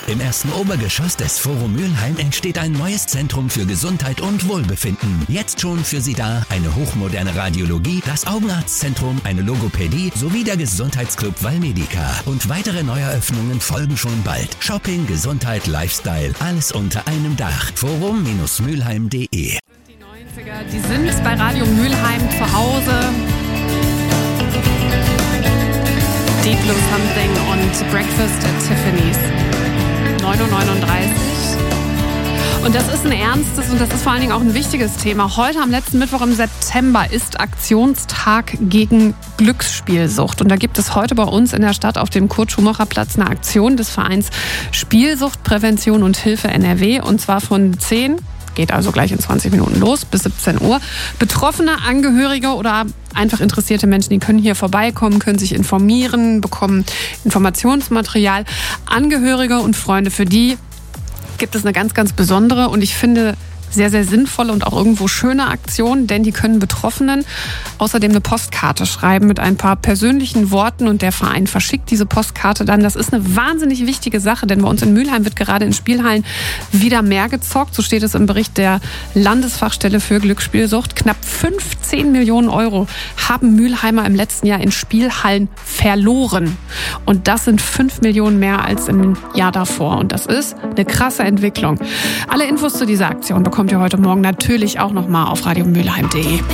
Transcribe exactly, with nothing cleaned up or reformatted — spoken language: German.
Im ersten Obergeschoss des Forum Mülheim entsteht ein neues Zentrum für Gesundheit und Wohlbefinden. Jetzt schon für Sie da eine hochmoderne Radiologie, das Augenarztzentrum, eine Logopädie sowie der Gesundheitsclub Valmedica. Und weitere Neueröffnungen folgen schon bald. Shopping, Gesundheit, Lifestyle, alles unter einem Dach. forum Mülheim punkt de Die neunziger, die sind bei Radio Mülheim zu Hause. Deep Blue Something und Breakfast at Tiffany's. neun Uhr neununddreißig. Und das ist ein ernstes und das ist vor allen Dingen auch ein wichtiges Thema. Heute am letzten Mittwoch im September ist Aktionstag gegen Glücksspielsucht. Und da gibt es heute bei uns in der Stadt auf dem Kurt-Schumacher-Platz eine Aktion des Vereins Spielsuchtprävention und Hilfe N R W. Und zwar von zehn, geht also gleich in zwanzig Minuten los, bis siebzehn Uhr. Betroffene, Angehörige oder einfach interessierte Menschen, die können hier vorbeikommen, können sich informieren, bekommen Informationsmaterial. Angehörige und Freunde, für die gibt es eine ganz, ganz besondere und ich finde sehr, sehr sinnvolle und auch irgendwo schöne Aktion, denn die können Betroffenen außerdem eine Postkarte schreiben mit ein paar persönlichen Worten und der Verein verschickt diese Postkarte dann. Das ist eine wahnsinnig wichtige Sache, denn bei uns in Mülheim wird gerade in Spielhallen wieder mehr gezockt. So steht es im Bericht der Landesfachstelle für Glücksspielsucht. Knapp fünfzehn Millionen Euro haben Mülheimer im letzten Jahr in Spielhallen verloren. Und das sind fünf Millionen mehr als im Jahr davor. Und das ist eine krasse Entwicklung. Alle Infos zu dieser Aktion bekommt ihr heute Morgen natürlich auch nochmal auf radio mülheim punkt de.